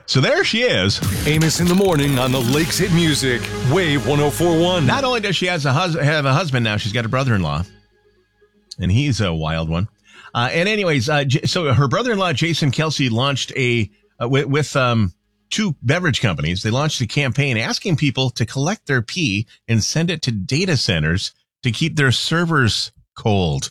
So there she is. Amos in the morning on the Lakes Hit Music, Wave 104.1. Not only does she have a husband now, she's got a brother-in-law. And he's a wild one. And anyways, so her brother-in-law, Jason Kelsey, launched with two beverage companies. They launched a campaign asking people to collect their pee and send it to data centers to keep their servers cold.